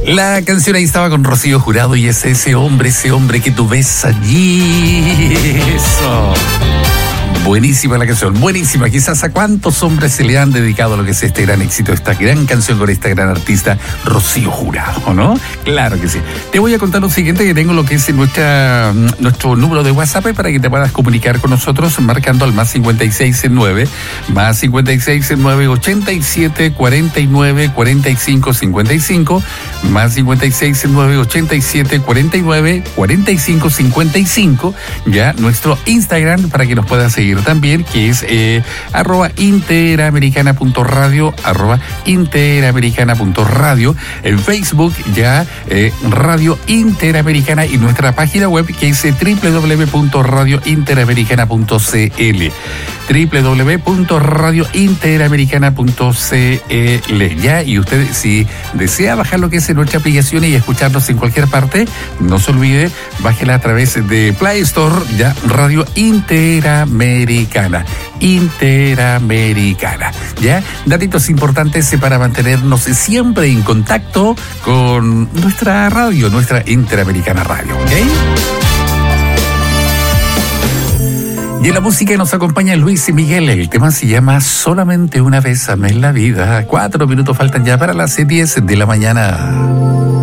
La canción ahí estaba con Rocío Jurado y es ese hombre que tú ves allí. Eso. Buenísima la canción, buenísima. Quizás a cuántos hombres se le han dedicado lo que es este gran éxito, esta gran canción con esta gran artista, Rocío Jurado, ¿no? Claro que sí. Te voy a contar lo siguiente, que tengo lo que es nuestro número de WhatsApp para que te puedas comunicar con nosotros marcando al más 569, más 569 87 49 45 55, más 569 87 49 45 55, ya nuestro Instagram para que nos puedas seguir también, que es @interamericana.radio, @interamericana.radio, en Facebook ya Radio Interamericana y nuestra página web que es www.radiointeramericana.cl, www.radiointeramericana.cl, ya. Y usted, si desea bajar lo que es nuestra aplicación y escucharnos en cualquier parte, no se olvide, bájela a través de Play Store, ya, Radio Interamericana, ya. Datitos importantes para mantenernos siempre en contacto con nuestra radio, nuestra Interamericana Radio, ¿ok? Y en la música nos acompaña Luis Miguel. El tema se llama Solamente una vez amé en la vida. 4 minutos faltan ya para las 10 de la mañana.